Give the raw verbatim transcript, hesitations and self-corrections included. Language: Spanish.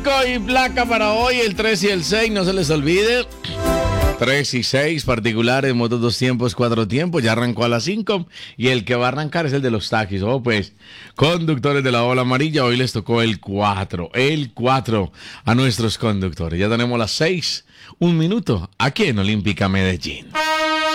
pico y placa para hoy, el tres y el seis, no se les olvide. tres y seis, particulares, motos dos tiempos, cuatro tiempos, ya arrancó a las cinco y el que va a arrancar es el de los taxis. Oh, pues, conductores de la ola amarilla, hoy les tocó el cuatro, el cuatro a nuestros conductores. Ya tenemos las seis, un minuto, aquí en Olímpica Medellín.